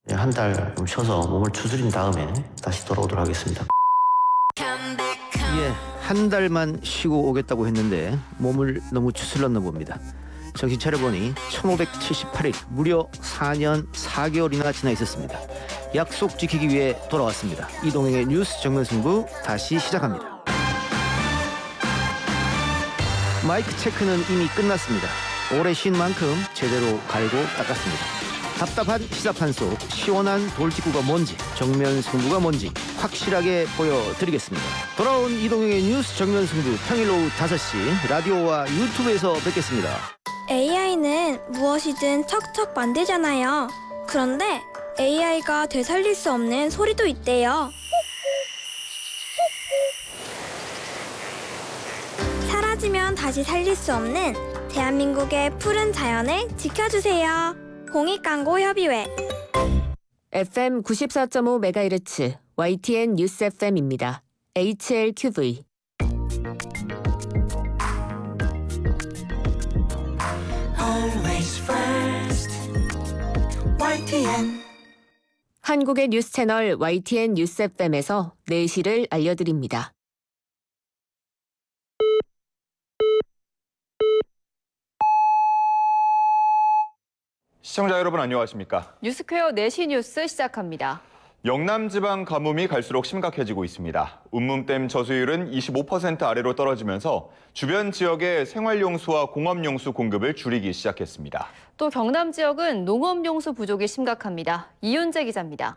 한 달 좀 쉬어서 몸을 추스린 다음에 다시 돌아오도록 하겠습니다. 예, 한 달만 쉬고 오겠다고 했는데 몸을 너무 추슬렀나 봅니다. 정신 차려보니 1578일, 무려 4년 4개월이나 지나 있었습니다. 약속 지키기 위해 돌아왔습니다. 이동행의 뉴스 정면승부 다시 시작합니다. 마이크 체크는 이미 끝났습니다. 오래 쉰 만큼 제대로 갈고 닦았습니다. 답답한 시사판 속 시원한 돌직구가 뭔지, 정면 승부가 뭔지 확실하게 보여드리겠습니다. 돌아온 이동영의 뉴스 정면 승부, 평일 오후 5시 라디오와 유튜브에서 뵙겠습니다. AI는 무엇이든 척척 만들잖아요. 그런데 AI가 되살릴 수 없는 소리도 있대요. 사라지면 다시 살릴 수 없는 대한민국의 푸른 자연을 지켜주세요. 공익광고협의회. FM 94.5MHz YTN 뉴스 FM입니다. HLQV. Always first. YTN. 한국의 뉴스 채널 YTN 뉴스 FM에서 내시를 알려드립니다. 시청자 여러분 안녕하십니까? 뉴스퀘어 4시 뉴스 시작합니다. 영남지방 가뭄이 갈수록 심각해지고 있습니다. 운문댐 저수율은 25% 아래로 떨어지면서 주변 지역의 생활용수와 공업용수 공급을 줄이기 시작했습니다. 또 경남 지역은 농업용수 부족이 심각합니다. 이윤재 기자입니다.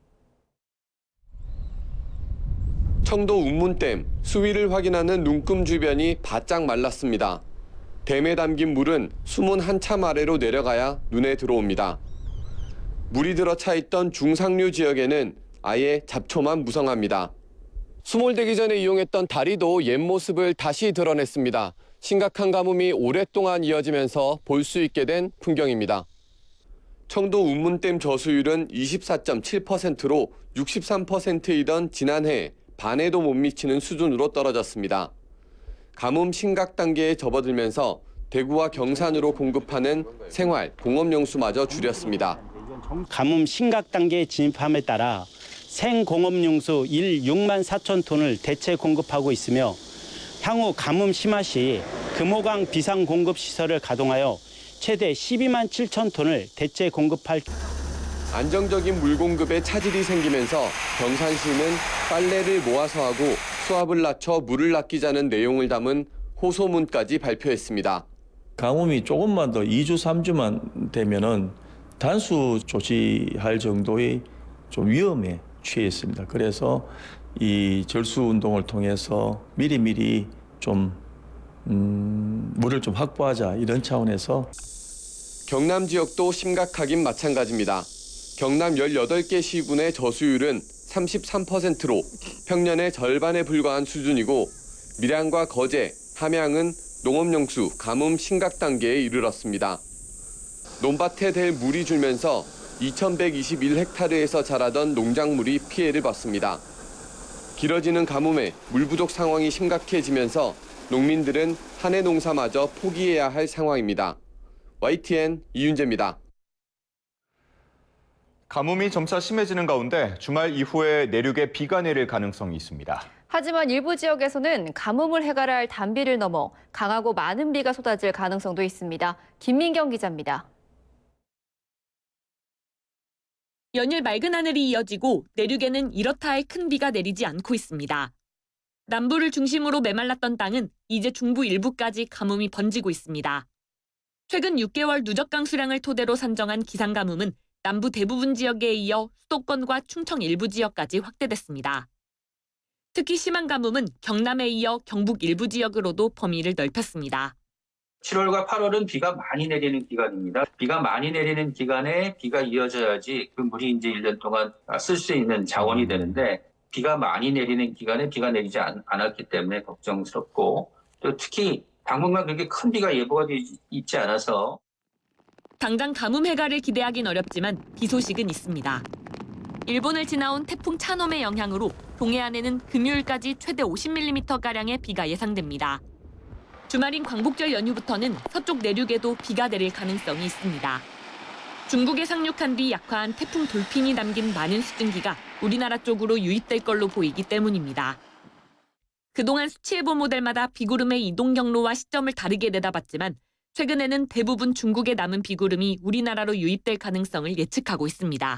청도 운문댐 수위를 확인하는 눈금 주변이 바짝 말랐습니다. 댐에 담긴 물은 수문 한참 아래로 내려가야 눈에 들어옵니다. 물이 들어 차 있던 중상류 지역에는 아예 잡초만 무성합니다. 수몰되기 전에 이용했던 다리도 옛 모습을 다시 드러냈습니다. 심각한 가뭄이 오랫동안 이어지면서 볼 수 있게 된 풍경입니다. 청도 운문댐 저수율은 24.7%로 63%이던 지난해 반에도 못 미치는 수준으로 떨어졌습니다. 가뭄 심각 단계에 접어들면서 대구와 경산으로 공급하는 생활, 공업용수마저 줄였습니다. 가뭄 심각 단계에 진입함에 따라 생공업용수 6만 4천 톤을 대체 공급하고 있으며 향후 가뭄 심화 시 금호강 비상공급시설을 가동하여 최대 12만 7천 톤을 대체 공급할. 안정적인 물 공급에 차질이 생기면서 경산시는 빨래를 모아서 하고 수압을 낮춰 물을 아끼자는 내용을 담은 호소문까지 발표했습니다. 가뭄이 조금만 더 2주, 3주만 되면은 단수 조치할 정도의 좀 위험에 취해 있습니다. 그래서 이 절수 운동을 통해서 미리미리 좀 물을 좀 확보하자 이런 차원에서. 경남 지역도 심각하긴 마찬가지입니다. 경남 18개 시군의 저수율은 33%로 평년의 절반에 불과한 수준이고 밀양과 거제, 함양은 농업용수 가뭄 심각 단계에 이르렀습니다. 논밭에 댈 물이 줄면서 2121헥타르에서 자라던 농작물이 피해를 봤습니다. 길어지는 가뭄에 물 부족 상황이 심각해지면서 농민들은 한 해 농사마저 포기해야 할 상황입니다. YTN 이윤재입니다. 가뭄이 점차 심해지는 가운데 주말 이후에 내륙에 비가 내릴 가능성이 있습니다. 하지만 일부 지역에서는 가뭄을 해결할 단비를 넘어 강하고 많은 비가 쏟아질 가능성도 있습니다. 김민경 기자입니다. 연일 맑은 하늘이 이어지고 내륙에는 이렇다 할 큰 비가 내리지 않고 있습니다. 남부를 중심으로 메말랐던 땅은 이제 중부 일부까지 가뭄이 번지고 있습니다. 최근 6개월 누적강 수량을 토대로 산정한 기상가뭄은 남부 대부분 지역에 이어 수도권과 충청 일부 지역까지 확대됐습니다. 특히 심한 가뭄은 경남에 이어 경북 일부 지역으로도 범위를 넓혔습니다. 7월과 8월은 비가 많이 내리는 기간입니다. 비가 많이 내리는 기간에 비가 이어져야지 그 물이 이제 1년 동안 쓸 수 있는 자원이 되는데 비가 많이 내리는 기간에 비가 내리지 않았기 때문에 걱정스럽고 또 특히 당분간 그렇게 큰 비가 예보가 되지 있지 않아서 당장 가뭄 해갈을 기대하긴 어렵지만 비 소식은 있습니다. 일본을 지나온 태풍 차놈의 영향으로 동해안에는 금요일까지 최대 50mm가량의 비가 예상됩니다. 주말인 광복절 연휴부터는 서쪽 내륙에도 비가 내릴 가능성이 있습니다. 중국에 상륙한 뒤 약화한 태풍 돌핀이 남긴 많은 수증기가 우리나라 쪽으로 유입될 걸로 보이기 때문입니다. 그동안 수치예보 모델마다 비구름의 이동 경로와 시점을 다르게 내다봤지만 최근에는 대부분 중국에 남은 비구름이 우리나라로 유입될 가능성을 예측하고 있습니다.